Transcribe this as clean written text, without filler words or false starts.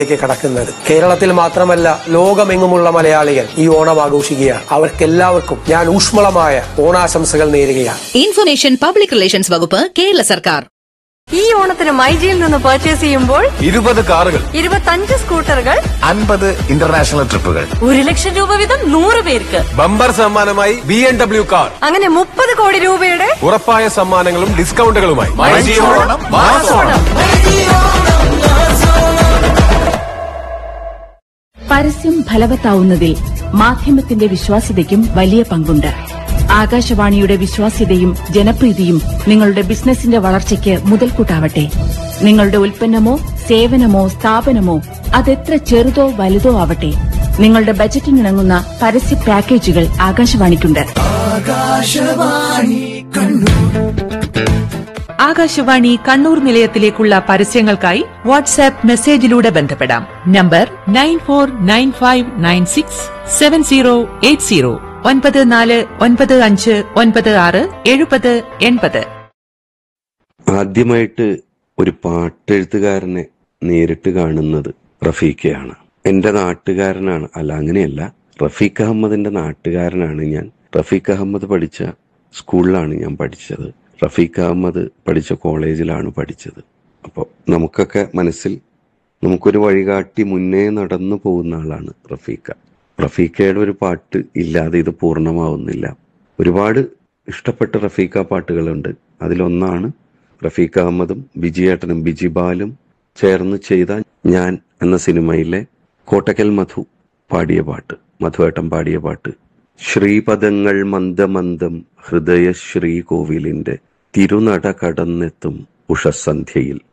കടക്കുന്നത്. കേരളത്തിൽ മാത്രമല്ല ലോകമെങ്ങുമുള്ള മലയാളികൾ ഈ ഓണം ആഘോഷിക്കുകയാണ്. അവർക്കെല്ലാവർക്കും ഞാൻ ഊഷ്മളമായ ഓണാശംസകൾ നേരുകയാണ്. ഇൻഫർമേഷൻ പബ്ലിക് റിലേഷൻസ് വകുപ്പ്, കേരള സർക്കാർ. ഈ ഓണത്തിന് മൈജിയിൽ നിന്ന് പർച്ചേസ് ചെയ്യുമ്പോൾ 20 കാറുകൾ, 25 സ്കൂട്ടറുകൾ, 50 ഇന്റർനാഷണൽ ട്രിപ്പുകൾ, 1 ലക്ഷം രൂപ വീതം 100 പേർക്ക് ബമ്പർ സമ്മാനമായി BMW കാർ, അങ്ങനെ 30 കോടി രൂപയുടെ ഉറപ്പായ സമ്മാനങ്ങളും ഡിസ്കൗണ്ടുകളുമായി പരസ്യം ഫലവത്താവുന്നതിൽ മാധ്യമത്തിന്റെ വിശ്വാസ്യതയ്ക്കും വലിയ പങ്കുണ്ട്. ആകാശവാണിയുടെ വിശ്വാസ്യതയും ജനപ്രീതിയും നിങ്ങളുടെ ബിസിനസിന്റെ വളർച്ചയ്ക്ക് മുതൽക്കൂട്ടാവട്ടെ. നിങ്ങളുടെ ഉൽപ്പന്നമോ സേവനമോ സ്ഥാപനമോ അതെത്ര ചെറുതോ വലുതോ ആവട്ടെ, നിങ്ങളുടെ ബജറ്റിനിണങ്ങുന്ന പരസ്യ പാക്കേജുകൾ ആകാശവാണിക്കുണ്ട്. ആകാശവാണി കണ്ണൂർ നിലയത്തിലേക്കുള്ള പരസ്യങ്ങൾക്കായി വാട്സാപ്പ് മെസ്സേജിലൂടെ ബന്ധപ്പെടാം. നമ്പർ 9495967080 9495967080. ആദ്യമായിട്ട് ഒരു പാട്ടെഴുത്തുകാരനെ നേരിട്ട് കാണുന്നത് റഫീഖയാണ്. എന്റെ നാട്ടുകാരനാണ്. അല്ല, അങ്ങനെയല്ല, റഫീഖ് അഹമ്മദിന്റെ നാട്ടുകാരനാണ് ഞാൻ. റഫീഖ് അഹമ്മദ് പഠിച്ച സ്കൂളിലാണ് ഞാൻ പഠിച്ചത്. റഫീഖ് അഹമ്മദ് പഠിച്ച കോളേജിലാണ് പഠിച്ചത്. അപ്പോൾ നമുക്കൊക്കെ മനസ്സിൽ നമുക്കൊരു വഴികാട്ടി മുന്നേ നടന്നു പോകുന്ന ആളാണ് റഫീഖ. റഫീഖയുടെ ഒരു പാട്ട് ഇല്ലാതെ ഇത് പൂർണ്ണമാവുന്നില്ല. ഒരുപാട് ഇഷ്ടപ്പെട്ട റഫീഖ പാട്ടുകളുണ്ട്. അതിലൊന്നാണ് റഫീഖ് അഹമ്മദും ബിജിയേട്ടനും ബിജിബാലും ചേർന്ന് ചെയ്ത ഞാൻ എന്ന സിനിമയിലെ കോട്ടക്കൽ മധു പാടിയ പാട്ട്, മധുവേട്ടൻ പാടിയ പാട്ട്. ശ്രീപദങ്ങൾ മന്ദമന്ദം ഹൃദയ ശ്രീകോവിലിന്റെ തിരുനട കടന്നെത്തും ഉഷസന്ധ്യയിൽ